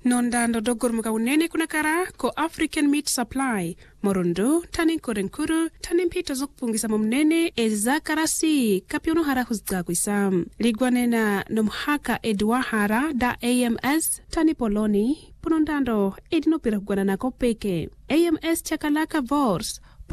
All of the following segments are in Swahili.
Nondando dogormuka unene kuna kara ko African Meat Supply. Morondo, tanin korenkuru, tanin pita zokpungisa mumnene ezakarasi kapiono hara huzgaguisam. Ligwanena nomhaka edwahara da AMS tani poloni. Punondando edinopira gwanana kopeke. AMS chakalaka vors po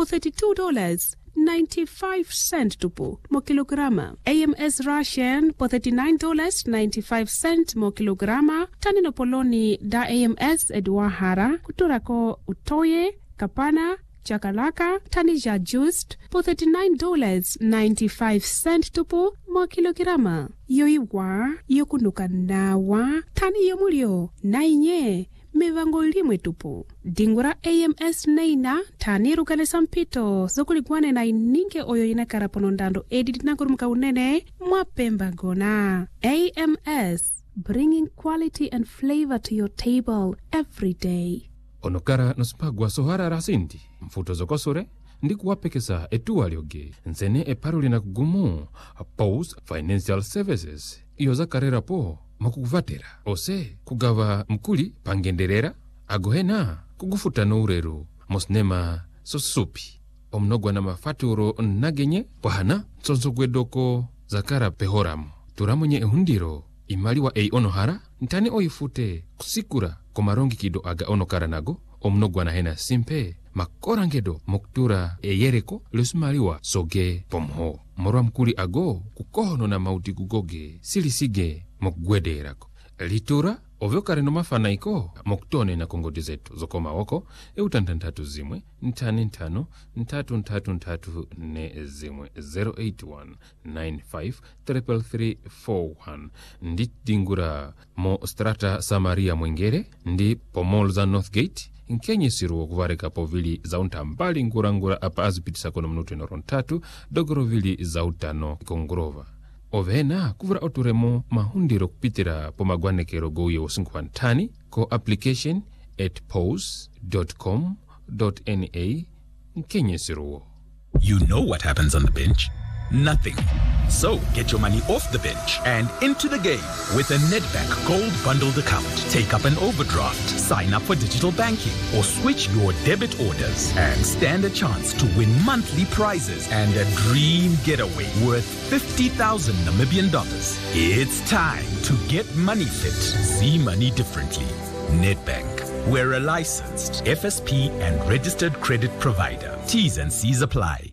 $32.95 tupu mo kilograma. AMS Russian po $39.95 mo kilograma. Tanino poloni da AMS edwahara kuturako utoye kapana chakalaka tanija just po $39.95 tupu mo kilograma. Yoiwa yokunuka nawa tani yomulio nainye mevango limwe tupu. Dingura AMS neina tani rukane sampito zokuligwane na ininge oyo inakara ponondando edit nakurumuka unene mwapemba gona. AMS, bringing quality and flavor to your table every day. Onokara nosipagwa sohara rasindi mfuto zokosore ndikuwapekesa etuwa lyoge nzene eparuli na kugumu Pose Financial Services iyo za karera po makukuvatera ose kugava mkuli pangenderera agohena kugufuta noureru mosnema sosupi omnogwa na mafaturo nagenye pahana tsonzogwedoko zakara pehoramu turamonye ehundiro imaliwa onohara ntani oifute kusikura komarongi kido aga onokara nago omnogwa na hena simpe makorangedo moktura eyereko lusumaliwa soge pomho morwa mkuli ago kukohono na mauti gugoge silisige mokgwederako litura ovyokare no mafanaiko moktone na kongodi zetu zokoma woko eutantantatu zimwe ntani ntano ntatu ne zimwe 081953341 ndi dingura mo strata Samaria Mwengere ndi pomol za Northgate nkenye siruo kuvareka povili za untambali ngurangura apa azipitisa kono mnutu inoron 3 dogorovili za utano Kongrova. Ovena kuvura oturemo mahundiro kupitira pomagwanekero gouye osinkwantani ko application at pose.com.na nkenye siruo. You know what happens on the bench? Nothing. So get your money off the bench and into the game with a Nedbank Gold Bundled account. Take up an overdraft, sign up for digital banking, or switch your debit orders and stand a chance to win monthly prizes and a dream getaway worth 50,000 Namibian dollars. It's time to get money fit. See money differently. Nedbank. We're a licensed FSP and registered credit provider. T's and C's apply.